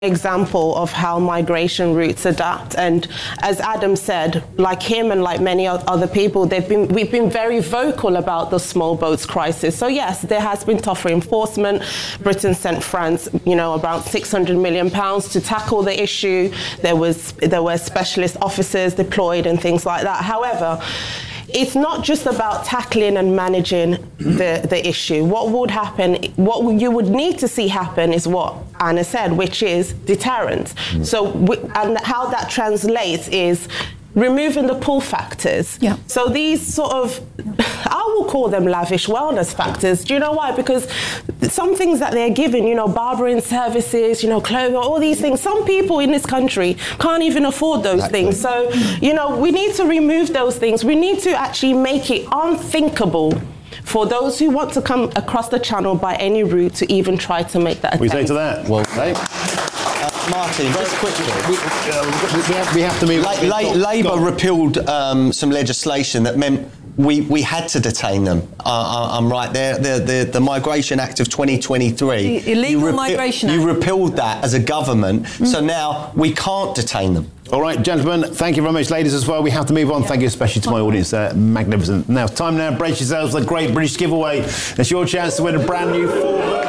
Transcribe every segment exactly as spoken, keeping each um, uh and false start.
example of how migration routes adapt. And as Adam said, like him and like many other people, they've been we've been very vocal about the small boats crisis. So yes, there has been tougher enforcement. Britain sent France, you know, about six hundred million pounds to tackle the issue. There was there were specialist officers deployed and things like that. However, it's not just about tackling and managing the, the issue. What would happen, what you would need to see happen is what Anna said, which is deterrence. Mm. So, and how that translates is removing the pull factors. Yeah. So these sort of, I will call them lavish wellness factors. Do you know why? Because some things that they're given, you know, barbering services, you know, clothes, all these things, some people in this country can't even afford those exactly. things. So, you know, we need to remove those things. We need to actually make it unthinkable for those who want to come across the channel by any route to even try to make that attempt. We say to that? Well, hey. Martin, just quickly, we, uh, we, have, we have to move. La- La- Labour repealed um, some legislation that meant we, we had to detain them. Uh, I'm right there. The, the the Migration Act of twenty twenty-three. The illegal repe- Migration Act. You repealed that as a government, mm. so now we can't detain them. All right, gentlemen, thank you very much, ladies, as well. We have to move on. Yeah. Thank you especially to my audience there. Magnificent. Now, time now, brace yourselves for the Great British Giveaway. It's your chance to win a brand new Ford.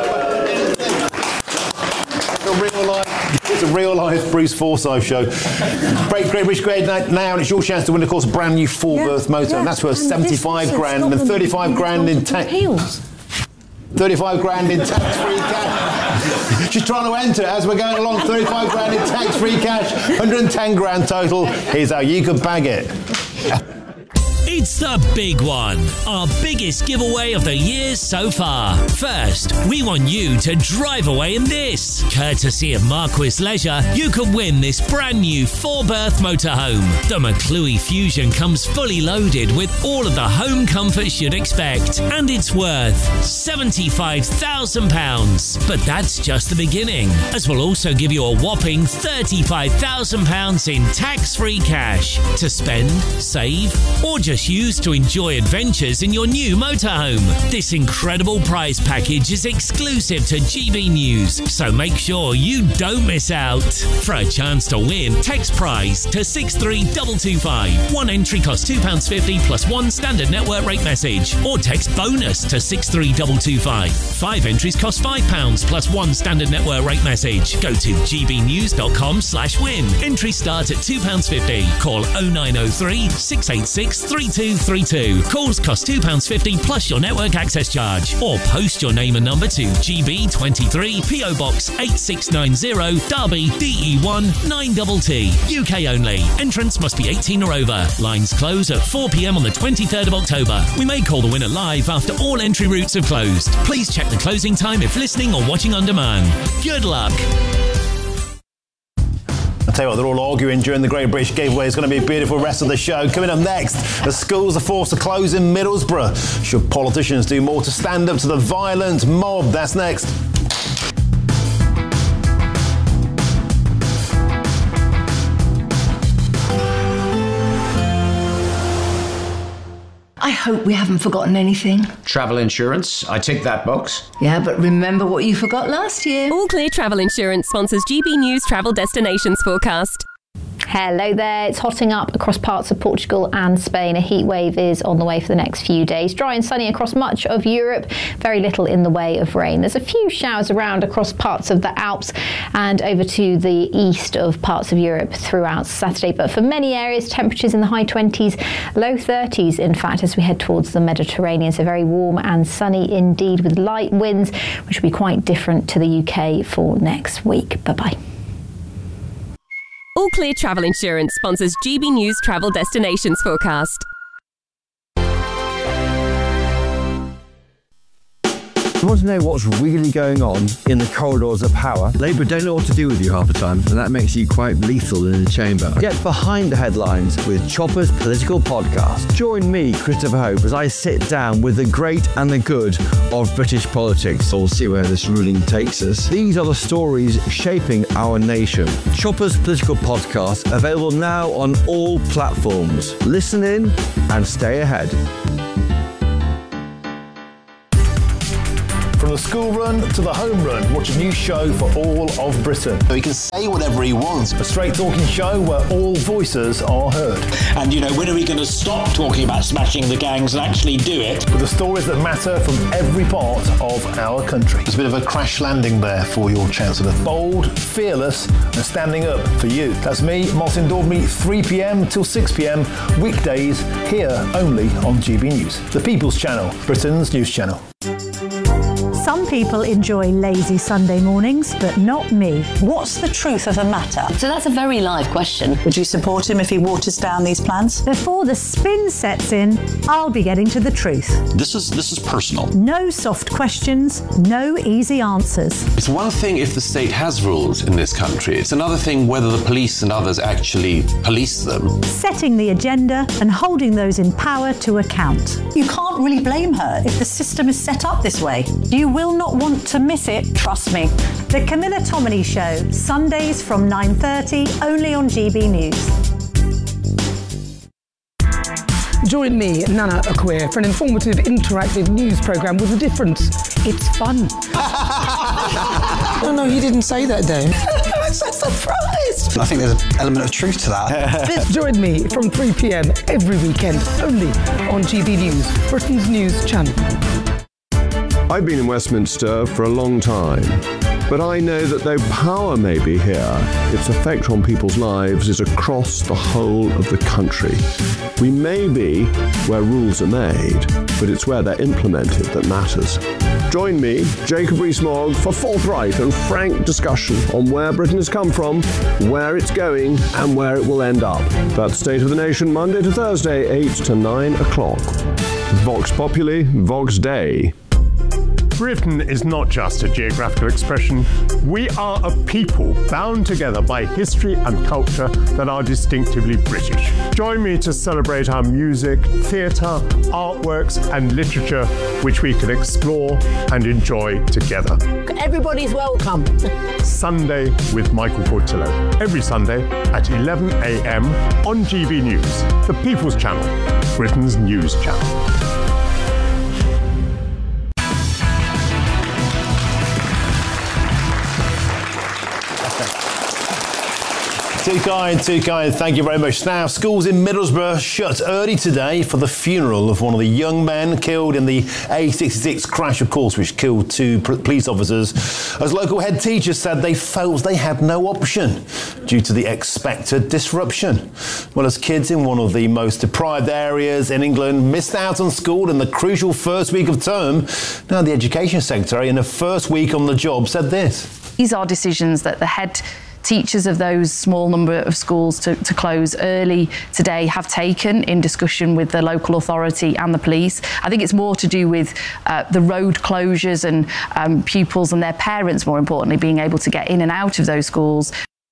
Real life, it's a real life Bruce Forsyth show. Great, Great British Grade now, and it's your chance to win, of course, a brand new four-berth yeah, motor, yeah. and that's worth and seventy-five grand and thirty-five grand in tax. thirty-five grand in tax-free cash. She's trying to enter as we're going along. thirty-five grand in tax-free cash, one hundred ten grand total. Here's how you could bag it. It's the big one, our biggest giveaway of the year so far. First, we want you to drive away in this. Courtesy of Marquis Leisure, you can win this brand new four-berth motorhome. The McClue Fusion comes fully loaded with all of the home comforts you'd expect, and it's worth seventy-five thousand pounds. But that's just the beginning, as we'll also give you a whopping thirty-five thousand pounds in tax-free cash to spend, save, or just use to enjoy adventures in your new motorhome. This incredible prize package is exclusive to G B News, so make sure you don't miss out. For a chance to win, text prize to six three two two five. One entry costs two pounds fifty plus one standard network rate message, or text bonus to six three two two five. Five entries cost five pounds plus one standard network rate message. Go to gbnews.com slash win. Entries start at two pounds fifty. Call oh nine oh three, six eight six, three two three two. Calls cost two pounds fifty plus your network access charge. Or post your name and number to G B twenty-three, P O Box eight six nine zero, Derby, D E one nine T T. U K only. Entrance must be eighteen or over. Lines close at four p.m. on the twenty-third of October. We may call the winner live after all entry routes have closed. Please check the closing time if listening or watching on demand. Good luck. I'll tell you what, they're all arguing during the Great British Giveaway. It's going to be a beautiful rest of the show. Coming up next, the schools are forced to close in Middlesbrough. Should politicians do more to stand up to the violent mob? That's next. I hope we haven't forgotten anything. Travel insurance, I tick that box. Yeah, but remember what you forgot last year. All Clear Travel Insurance sponsors G B News Travel Destinations Forecast. Hello there. It's hotting up across parts of Portugal and Spain. A heat wave is on the way for the next few days. Dry and sunny across much of Europe. Very little in the way of rain. There's a few showers around across parts of the Alps and over to the east of parts of Europe throughout Saturday. But for many areas, temperatures in the high twenties, low thirties, in fact, as we head towards the Mediterranean. So very warm and sunny indeed, with light winds, which will be quite different to the U K for next week. Bye-bye. All Clear Travel Insurance sponsors G B News Travel Destinations Forecast. You want to know what's really going on in the corridors of power? Labour don't know what to do with you half the time, and that makes you quite lethal in the chamber. Get behind the headlines with Chopper's Political Podcast. Join me, Christopher Hope, as I sit down with the great and the good of British politics. We'll see where this ruling takes us. These are the stories shaping our nation. Chopper's Political Podcast, available now on all platforms. Listen in and stay ahead. From the school run to the home run, watch a new show for all of Britain. So he can say whatever he wants. A straight talking show where all voices are heard. And, you know, when are we going to stop talking about smashing the gangs and actually do it? With the stories that matter from every part of our country. There's a bit of a crash landing there for your Chancellor. Bold, fearless and standing up for you. That's me, Martin Daubney, three p.m. till six p.m. weekdays here only on G B News. The People's Channel, Britain's news channel. Some people enjoy lazy Sunday mornings, but not me. What's the truth of the matter? So that's a very live question. Would you support him if he waters down these plans? Before the spin sets in, I'll be getting to the truth. This is this is personal. No soft questions, no easy answers. It's one thing if the state has rules in this country. It's another thing whether the police and others actually police them. Setting the agenda and holding those in power to account. You can't really blame her if the system is set up this way. You will not want to miss it, trust me. The Camilla Tominey Show, Sundays from nine thirty, only on G B News. Join me, Nana Akua, for an informative, interactive news programme with a difference. It's fun. No, no, you didn't say that, Dave. I'm so surprised. I think there's an element of truth to that. Join me from three p.m. every weekend, only on G B News, Britain's news channel. I've been in Westminster for a long time, but I know that though power may be here, its effect on people's lives is across the whole of the country. We may be where rules are made, but it's where they're implemented that matters. Join me, Jacob Rees-Mogg, for forthright and frank discussion on where Britain has come from, where it's going, and where it will end up. That's State of the Nation, Monday to Thursday, eight to nine o'clock. Vox Populi, Vox Dei. Britain is not just a geographical expression. We are a people bound together by history and culture that are distinctively British. Join me to celebrate our music, theatre, artworks and literature, which we can explore and enjoy together. Everybody's welcome. Sunday with Michael Portillo. Every Sunday at eleven a.m. on G B News, the People's Channel, Britain's news channel. Too kind, too kind. Thank you very much. Now, schools in Middlesbrough shut early today for the funeral of one of the young men killed in the A sixty-six crash, of course, which killed two police officers. As local head teachers said, they felt they had no option due to the expected disruption. Well, as kids in one of the most deprived areas in England missed out on school in the crucial first week of term, now the Education Secretary, in her first week on the job, said this. These are decisions that the head teachers of those small number of schools to, to close early today have taken in discussion with the local authority and the police. I think it's more to do with uh, the road closures and um, pupils and their parents, more importantly, being able to get in and out of those schools.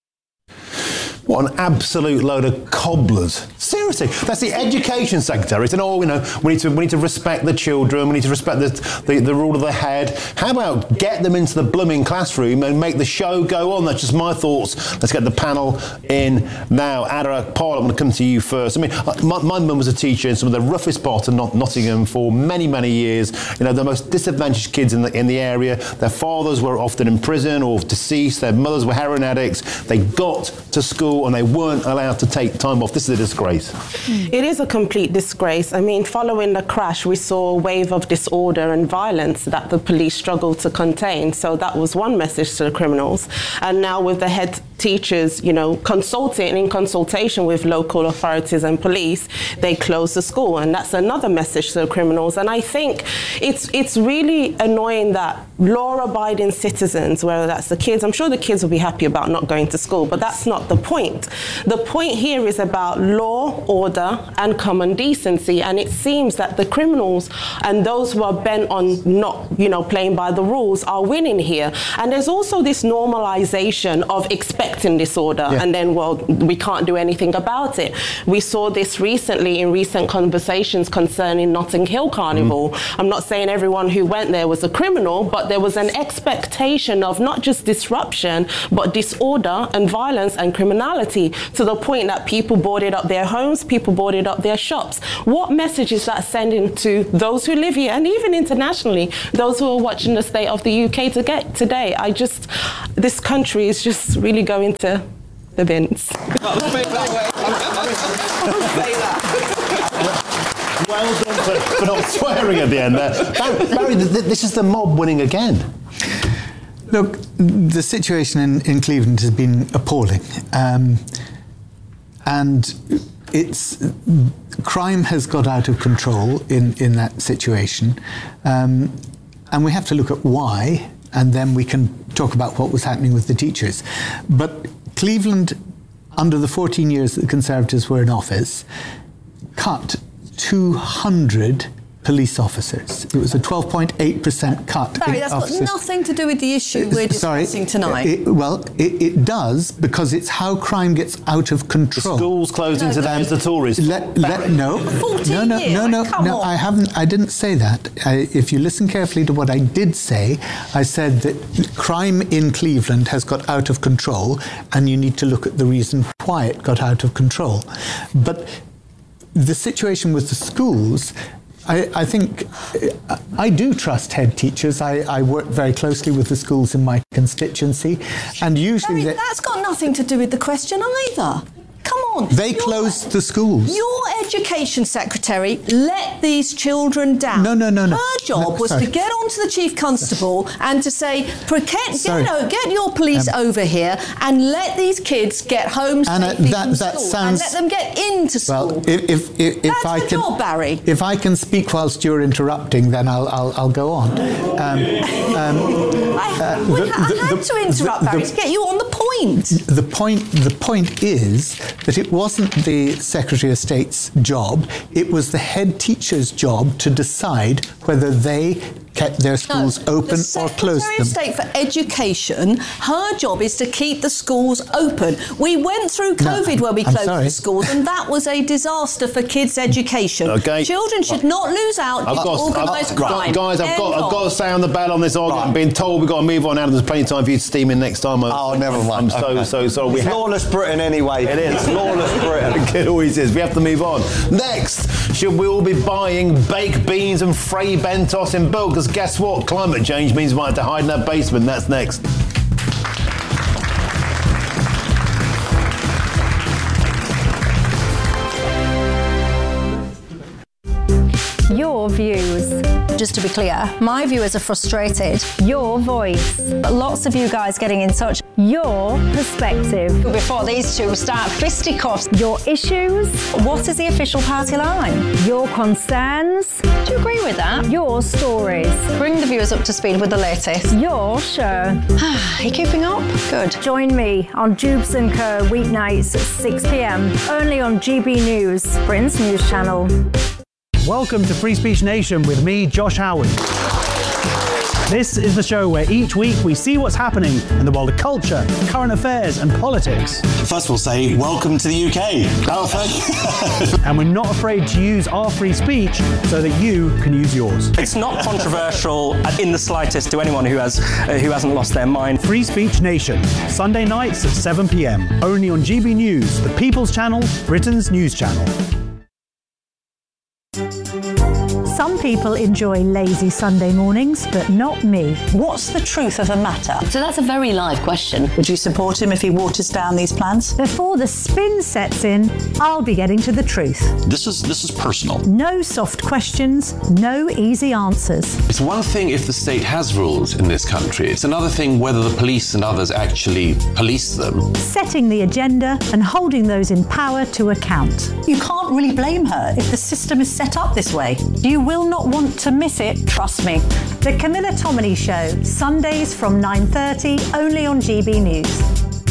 What an absolute load of cobblers. Seriously, that's the Education Secretary saying, oh, you know, we need to we need to respect the children, we need to respect the, the, the rule of the head. How about get them into the blooming classroom and make the show go on? That's just my thoughts. Let's get the panel in now. Ada Paul, I'm going to come to you first. I mean, my, my mum was a teacher in some of the roughest parts of Not- Nottingham for many, many years. You know, the most disadvantaged kids in the, in the area. Their fathers were often in prison or deceased. Their mothers were heroin addicts. They got to school and they weren't allowed to take time off. This is a disgrace. It is a complete disgrace. I mean, following the crash, we saw a wave of disorder and violence that the police struggled to contain. So that was one message to the criminals. And now with the head teachers, you know, consulting in consultation with local authorities and police, they closed the school. And that's another message to the criminals. And I think it's it's really annoying that law-abiding citizens, whether that's the kids, I'm sure the kids will be happy about not going to school, but that's not the point. The point here is about law, order, and common decency. And it seems that the criminals and those who are bent on not, you know, playing by the rules are winning here. And there's also this normalization of expecting expecting disorder, Yeah. and then, well, we can't do anything about it. We saw this recently in recent conversations concerning Notting Hill Carnival. Mm. I'm not saying everyone who went there was a criminal, but there was an expectation of not just disruption, but disorder and violence and criminality, to the point that people boarded up their homes, people boarded up their shops. What message is that sending to those who live here, and even internationally, those who are watching the state of the U K to get today? I just, this country is just really going to the bins. Well done for, for not swearing at the end there. Barry, th- th- this is the mob winning again. Look, the situation in, in Cleveland has been appalling. Um, and it's crime has got out of control in, in that situation. Um, and we have to look at why, and then we can talk about what was happening with the teachers. But Cleveland, under the fourteen years that the Conservatives were in office, cut two hundred police officers. It was a twelve point eight percent cut. Barry, in that's officers. got nothing to do with the issue we're Sorry, discussing tonight. It, well, it, it does, because it's how crime gets out of control. The schools closing No, today but- as the Tories. Let, let, no, no, no, no, no, come no. on. I haven't. I didn't say that. I, if you listen carefully to what I did say, I said that crime in Cleveland has got out of control, and you need to look at the reason why it got out of control. But the situation with the schools, I, I think I do trust head teachers. I, I work very closely with the schools in my constituency, and usually Barry, they, that's got nothing to do with the question either. Come on. they Your- closed the schools. Your education secretary let these children down. No, no, no, no. Her job No, was sorry. to get onto the chief constable and to say, "Get, Sorry. get, o- get your police Um, over here and let these kids get home Anna, safely that- from that school sounds- and let them get into school." Well, if if, if, if That's I her can, job, Barry. if I can speak whilst you're interrupting, then I'll I'll, I'll go on. Um, um, I, uh, we the- ha- I the- had the- to interrupt the- Barry the- to get you on the point. The point, the point is that it wasn't the Secretary of State's job, it was the head teacher's job to decide whether they kept their schools open the or closed Secretary them. of State for Education, her job is to keep the schools open. We went through COVID where we I'm closed sorry. the schools, and that was a disaster for kids' education. Okay. Children should not lose out I've in got, organised I've, crime. guys, I've End got, I've of. got to say on the bell on this argument. I'm being told we've got to move on. Adam, there's plenty of time for you to steam in next time. Oh, never mind. I'm so, Okay. so sorry. We It's have- lawless Britain anyway. It is. lawless Britain. It always is. We have to move on. Next, should we all be buying baked beans and Frey Bentos in bulk? Because guess what? Climate change means we might have to hide in our basement. That's next. Your views. Just to be clear, my viewers are frustrated. Your voice. Lots of you guys getting in touch. Your perspective. Before these two start fisticuffs. Your issues. What is the official party line? Your concerns. Do you agree with that? Your stories. Bring the viewers up to speed with the latest. Your show. Are you keeping up? Good. Join me on Jubes and Co. weeknights at six p.m. only on G B News, Britain's news channel. Welcome to Free Speech Nation with me, Josh Howard. This is the show where each week we see what's happening in the world of culture, current affairs and politics. First we'll say, welcome to the U K. And we're not afraid to use our free speech so that you can use yours. It's not controversial in the slightest to anyone who has uh, who hasn't lost their mind. Free Speech Nation, Sunday nights at seven p.m. only on G B News, the People's Channel, Britain's news channel. Some people enjoy lazy Sunday mornings, but not me. What's the truth of the matter? So that's a very live question. Would you support him if he waters down these plans? Before the spin sets in, I'll be getting to the truth. This is this is personal. No soft questions, no easy answers. It's one thing if the state has rules in this country. It's another thing whether the police and others actually police them. Setting the agenda and holding those in power to account. You can't really blame her if the system is set up this way. You will not want to miss it, trust me. The Camilla Tominey Show, Sundays from nine thirty, only on G B News.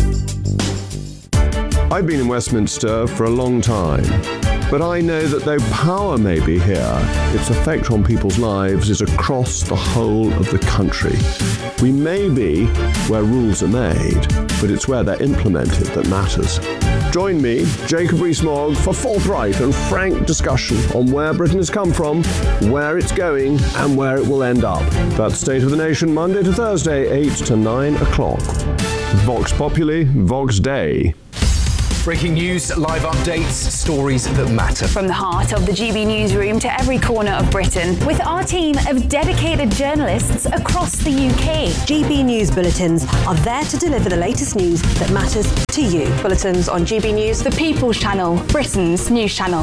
I've been in Westminster for a long time, but I know that though power may be here, its effect on people's lives is across the whole of the country. We may be where rules are made, but it's where they're implemented that matters. Join me, Jacob Rees-Mogg, for forthright and frank discussion on where Britain has come from, where it's going, and where it will end up. That's State of the Nation, Monday to Thursday, eight to nine o'clock. Vox Populi, Vox Dei. Breaking news, live updates, stories that matter. From the heart of the G B newsroom to every corner of Britain, with our team of dedicated journalists across the U K. G B News Bulletins are there to deliver the latest news that matters to you. Bulletins on G B News, the People's Channel, Britain's news channel.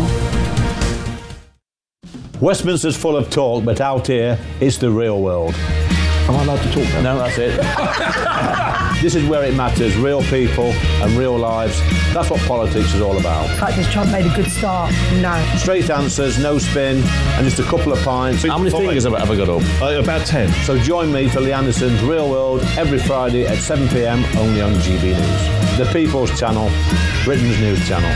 Westminster's full of talk, but out here, it's the real world. Am I allowed to talk now? No, that's it. This is where it matters, real people and real lives. That's what politics is all about. In fact, this Trump made a good start. No. Straight answers, no spin, and just a couple of pints. How many fingers have I ever got up? Uh, about ten. So join me for Lee Anderson's Real World every Friday at seven p m only on G B News. The People's Channel, Britain's news channel.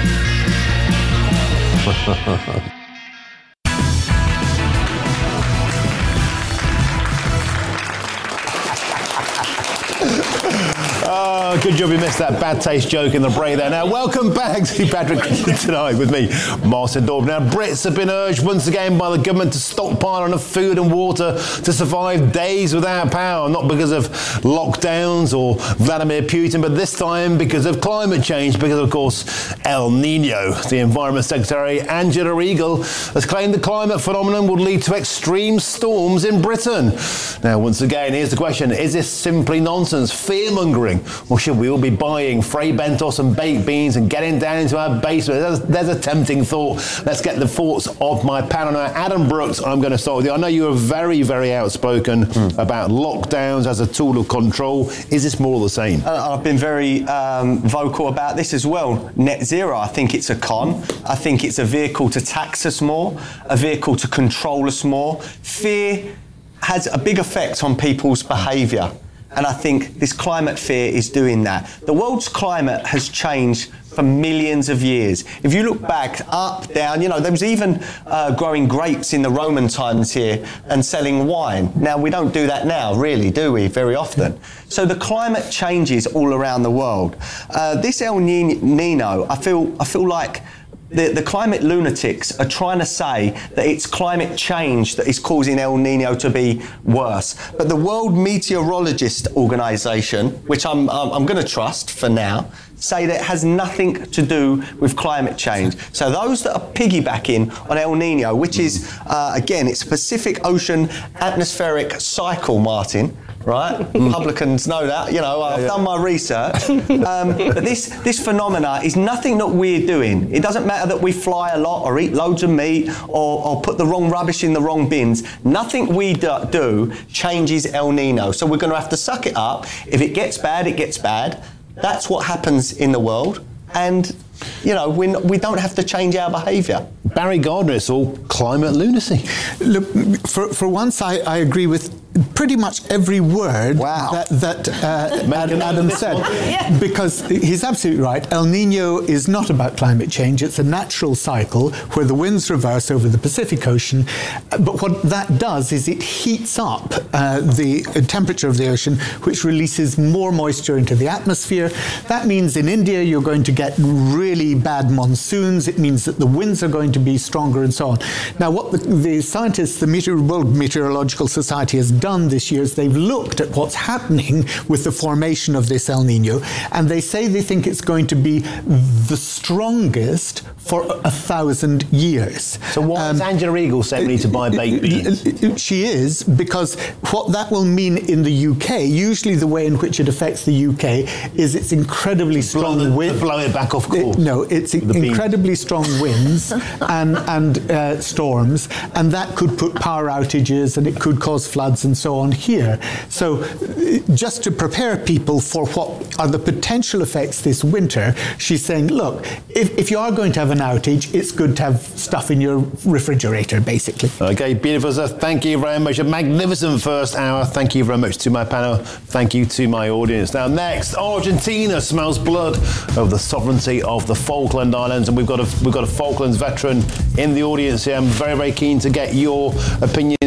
Oh, good job you missed that bad taste joke in the break there. Now, welcome back to Patrick Tonight with me, Martin Daub. Now, Brits have been urged once again by the government to stockpile enough food and water to survive days without power, not because of lockdowns or Vladimir Putin, but this time because of climate change, because, of course, El Nino. The Environment Secretary, Angela Regal, has claimed the climate phenomenon would lead to extreme storms in Britain. Now, once again, here's the question. Is this simply nonsense, fear-mongering, or should we all be buying Fray Bentos and baked beans and getting down into our basement? There's, there's a tempting thought. Let's get the thoughts of my panel now. Adam Brooks, I'm going to start with you. I know you are very, very outspoken mm. about lockdowns as a tool of control. Is this more of the same? Uh, I've been very um, vocal about this as well. Net zero, I think it's a con. I think it's a vehicle to tax us more, a vehicle to control us more. Fear has a big effect on people's behaviour. And I think this climate fear is doing that. The world's climate has changed for millions of years. If you look back, up, down, you know, there was even uh, growing grapes in the Roman times here and selling wine. Now, we don't do that now, really, do we, very often? So the climate changes all around the world. Uh, this El Nino, I feel, I feel like The, the climate lunatics are trying to say that it's climate change that is causing El Nino to be worse. But the World Meteorologist Organization, which I'm, I'm, I'm going to trust for now, say that it has nothing to do with climate change. So those that are piggybacking on El Nino, which is, uh, again, it's a Pacific Ocean atmospheric cycle, Martin, right? Publicans know that, you know, I've yeah, yeah. done my research. Um, but this, this phenomena is nothing that we're doing. It doesn't matter that we fly a lot or eat loads of meat or, or put the wrong rubbish in the wrong bins. Nothing we do, do changes El Nino. So we're going to have to suck it up. If it gets bad, it gets bad. That's what happens in the world. And, you know, we, we don't have to change our behaviour. Barry Gardner, it's all climate lunacy. Look, for, for once, I, I agree with pretty much every word wow. that, that uh, Adam, Adam said, yeah. because he's absolutely right. El Nino is not about climate change. It's a natural cycle where the winds reverse over the Pacific Ocean. But what that does is it heats up uh, the temperature of the ocean, which releases more moisture into the atmosphere. That means in India, you're going to get really bad monsoons. It means that the winds are going to be stronger and so on. Now, what the, the scientists, the Meteor- World Meteorological Society has done this year is they've looked at what's happening with the formation of this El Nino, and they say they think it's going to be the strongest for a thousand years. So why um, is Angela Regal saying we need to buy baked beans? She is, because what that will mean in the U K, usually the way in which it affects the U K is it's incredibly strong winds. Blow it back off course. It, no, it's incredibly beans. strong winds and, and uh, storms, and that could put power outages and it could cause floods and so on here. So just to prepare people for what are the potential effects this winter, she's saying, look, if, if you are going to have an outage, it's good to have stuff in your refrigerator, basically. Okay, beautiful. So thank you very much. A magnificent first hour. Thank you very much to my panel. Thank you to my audience. Now, next, Argentina smells blood over the sovereignty of the Falkland Islands, and we've got a we've got a Falklands veteran in the audience here. I'm very, very keen to get your opinions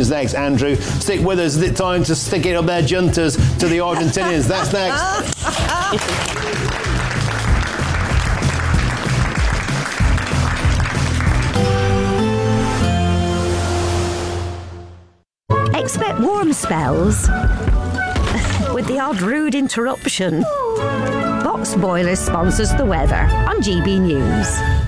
Argentinians next. Andrew, stick with us. Is it time to stick it up their juntas to the Argentinians? That's next. Expect warm spells with the odd rude interruption. Box Boilers sponsors the weather on G B News.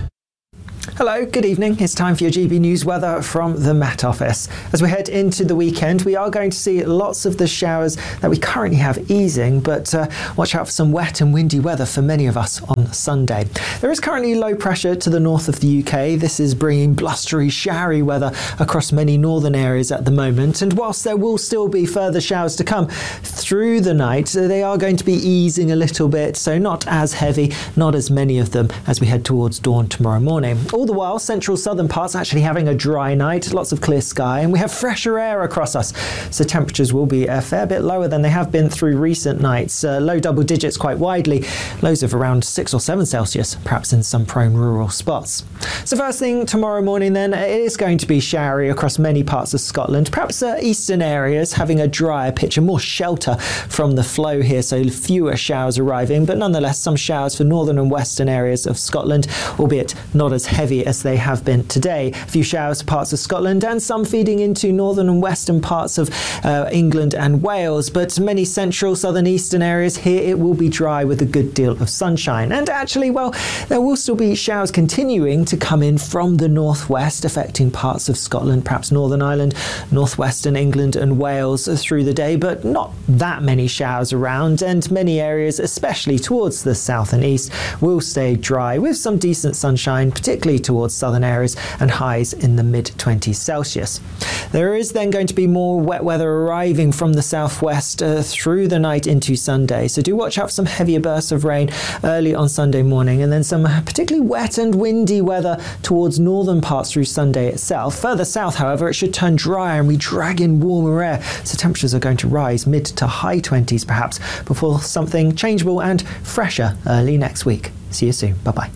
Hello, good evening. It's time for your G B News weather from the Met Office. As we head into the weekend, we are going to see lots of the showers that we currently have easing, but uh, watch out for some wet and windy weather for many of us on Sunday. There is currently low pressure to the north of the U K. This is bringing blustery, showery weather across many northern areas at the moment. And whilst there will still be further showers to come through the night, they are going to be easing a little bit, so not as heavy, not as many of them as we head towards dawn tomorrow morning. All the while, central southern parts actually having a dry night, lots of clear sky, and we have fresher air across us, so temperatures will be a fair bit lower than they have been through recent nights. Uh, low double digits quite widely, lows of around six or seven Celsius, perhaps in some prone rural spots. So first thing tomorrow morning then, it is going to be showery across many parts of Scotland, perhaps uh, eastern areas having a drier picture, more shelter from the flow here, so fewer showers arriving, but nonetheless some showers for northern and western areas of Scotland, albeit not as heavy as they have been today. A few showers for parts of Scotland and some feeding into northern and western parts of uh, England and Wales, but many central, southern, eastern areas here it will be dry with a good deal of sunshine. And actually, well, there will still be showers continuing to come in from the northwest, affecting parts of Scotland, perhaps Northern Ireland, northwestern England and Wales through the day, but not that many showers around, and many areas, especially towards the south and east, will stay dry with some decent sunshine, particularly towards southern areas, and highs in the mid twenties Celsius. There is then going to be more wet weather arriving from the southwest uh, through the night into Sunday, so do watch out for some heavier bursts of rain early on Sunday morning, and then some particularly wet and windy weather towards northern parts through Sunday itself. Further south, however, it should turn drier and we drag in warmer air, so temperatures are going to rise mid to high twenties perhaps, before something changeable and fresher early next week. See you soon. Bye-bye.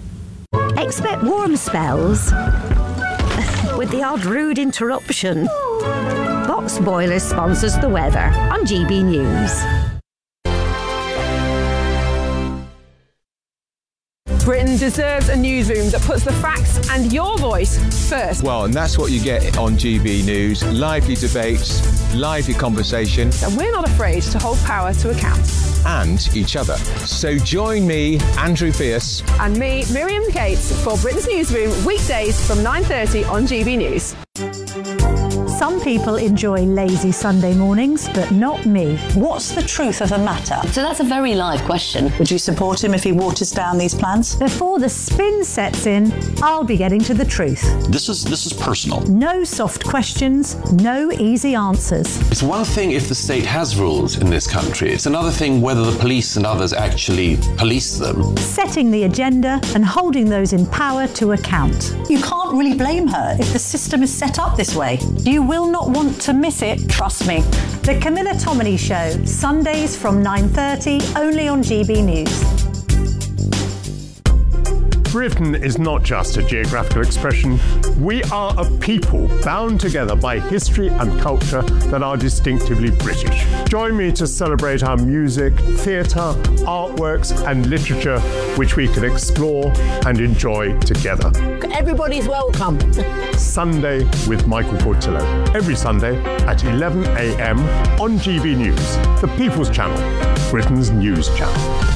Expect warm spells with the odd rude interruption. Box Boilers sponsors the weather on G B News. Britain deserves a newsroom that puts the facts and your voice first. Well, and that's what you get on G B News. Lively debates, lively conversation. And we're not afraid to hold power to account. And each other. So join me, Andrew Pierce. And me, Miriam Cates, for Britain's Newsroom, weekdays from nine thirty on G B News. Some people enjoy lazy Sunday mornings, but not me. What's the truth of the matter? So that's a very live question. Would you support him if he waters down these plans? Before the spin sets in, I'll be getting to the truth. This is this is personal. No soft questions, no easy answers. It's one thing if the state has rules in this country. It's another thing whether the police and others actually police them. Setting the agenda and holding those in power to account. You can't really blame her if the system is set up this way. You will not want to miss it, trust me. The Camilla Tominey Show, Sundays from nine thirty, only on G B News. Britain is not just a geographical expression. We are a people bound together by history and culture that are distinctively British. Join me to celebrate our music, theatre, artworks and literature, which we can explore and enjoy together. Everybody's welcome. Sunday with Michael Portillo. Every Sunday at eleven a m on G B News, the People's Channel, Britain's news channel.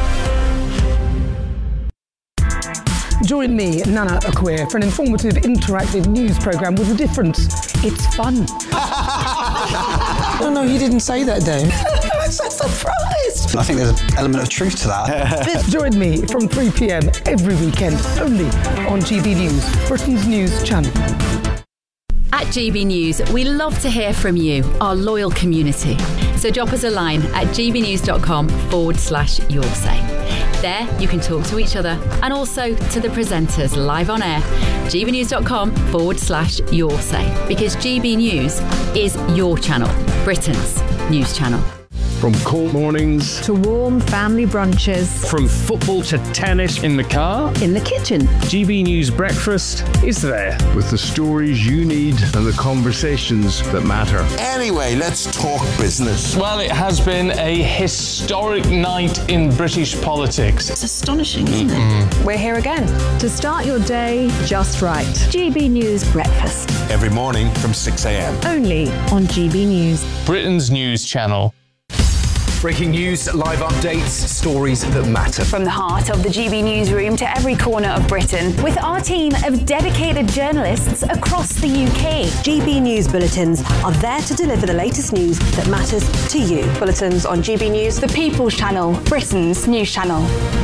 Join me, Nana Akua, for an informative, interactive news programme with a difference. It's fun. No, no, you didn't say that, Dave. I'm so surprised. I think there's an element of truth to that. Join me from three p m every weekend, only on G B News, Britain's news channel. At G B News, we love to hear from you, our loyal community. So drop us a line at gbnews.com forward slash your say. There, you can talk to each other and also to the presenters live on air. gbnews.com forward slash your say. Because G B News is your channel, Britain's news channel. From cool mornings to warm family brunches. From football to tennis in the car. In the kitchen. G B News Breakfast is there. With the stories you need and the conversations that matter. Anyway, let's talk business. Well, it has been a historic night in British politics. It's astonishing, isn't it? We're here again to start your day just right. G B News Breakfast. Every morning from six a.m. Only on G B News. Britain's news channel. Breaking news, live updates, stories that matter. From the heart of the G B newsroom to every corner of Britain, with our team of dedicated journalists across the U K. G B News Bulletins are there to deliver the latest news that matters to you. Bulletins on G B News, the People's Channel, Britain's news channel.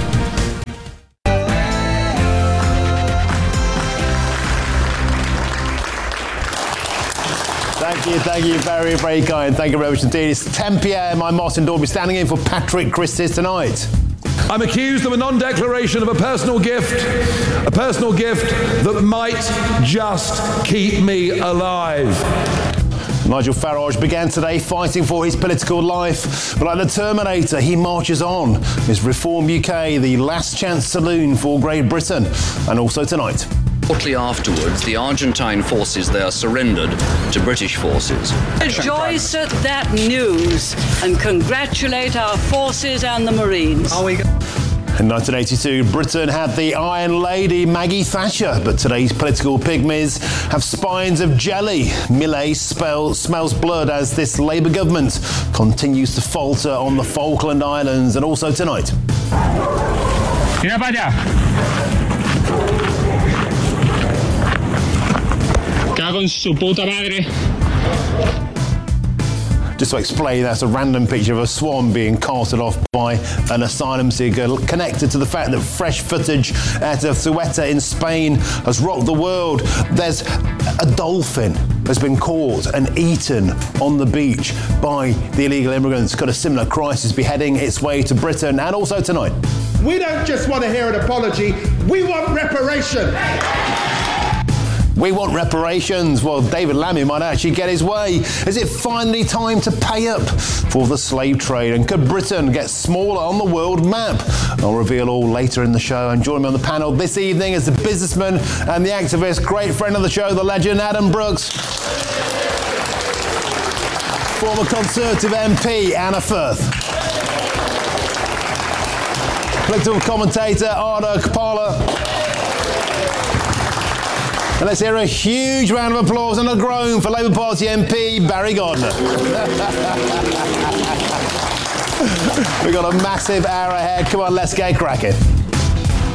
Thank you, thank you, very, very kind. Thank you very much indeed. It's ten p.m. I'm Martin Dorby, standing in for Patrick Christys tonight. I'm accused of a non-declaration of a personal gift, a personal gift that might just keep me alive. Nigel Farage began today fighting for his political life, but like the Terminator, he marches on. It's Reform U K, the last chance saloon for Great Britain, and also tonight. Shortly afterwards, the Argentine forces there surrendered to British forces. Rejoice at that news and congratulate our forces and the Marines. Are we? In nineteen eighty-two, Britain had the Iron Lady Maggie Thatcher, but today's political pygmies have spines of jelly. Millet spell, smells blood as this Labour government continues to falter on the Falkland Islands, and also tonight. Just to explain, that's a random picture of a swan being carted off by an asylum seeker, connected to the fact that fresh footage out of Ceuta in Spain has rocked the world. There's a dolphin has been caught and eaten on the beach by the illegal immigrants. Could a similar crisis be heading its way to Britain? And also tonight. We don't just want to hear an apology, we want reparation. We want reparations. Well, David Lammy might actually get his way. Is it finally time to pay up for the slave trade? And could Britain get smaller on the world map? I'll reveal all later in the show. And join me on the panel this evening is the businessman and the activist, great friend of the show, the legend Adam Brooks. Former Conservative M P Anna Firth. Political commentator Arda Kapala. And let's hear a huge round of applause and a groan for Labour Party M P Barry Gardiner. We've got a massive hour ahead. Come on, let's get cracking.